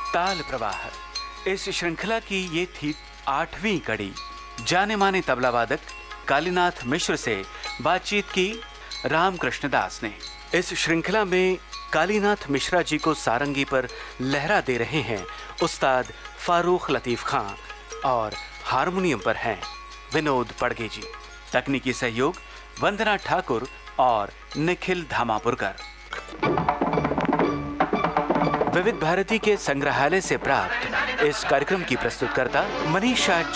ताल प्रवाह। इस श्रृंखला की ये थी 8वीं कड़ी। जाने माने तबला वादक कालीनाथ मिश्र से बातचीत की रामकृष्ण दास ने। इस श्रृंखला में कालीनाथ मिश्रा जी को सारंगी पर लहरा दे रहे हैं उस्ताद फारूक लतीफ खां और हारमोनियम पर हैं विनोद पड़गे जी। तकनीकी सहयोग वंदना ठाकुर और निखिल धामापुरकर। विविध भारती के संग्रहालय से प्राप्त इस कार्यक्रम की प्रस्तुतकर्ता मनीषा